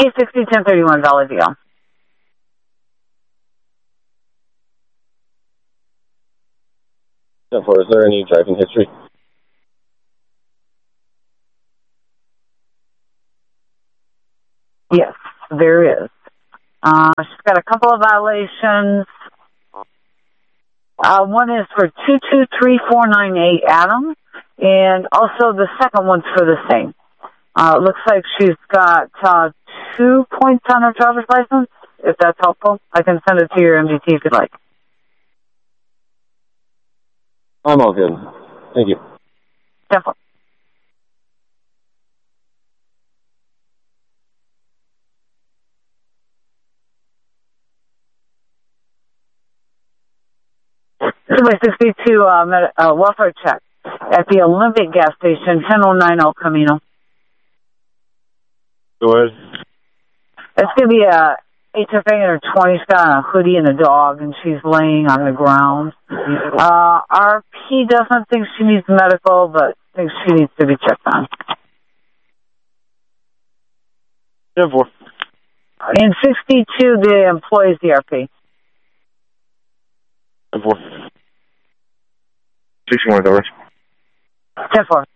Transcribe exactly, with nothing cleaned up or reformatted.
eight sixty, ten thirty-one, valid deal. ten four, is there any driving history? Yes, there is. Uh, she's got a couple of violations. Uh, one is for two two three four nine eight Adam, and also the second one's for the same. Uh, it looks like she's got uh, two points on her driver's license, if that's helpful. I can send it to your M D T if you'd like. I'm all good. Thank you. Definitely. Subway sixty-two, uh, med- uh, welfare check at the Olympic gas station, ten oh nine El Camino. Go ahead. It's going to be a H F A in her twenties. She's got a hoodie and a dog, and she's laying on the ground. Uh, R P doesn't think she needs medical, but thinks she needs to be checked on. ten four. In sixty-two, the employee's the R P. ten four. sixty-one, over. ten four.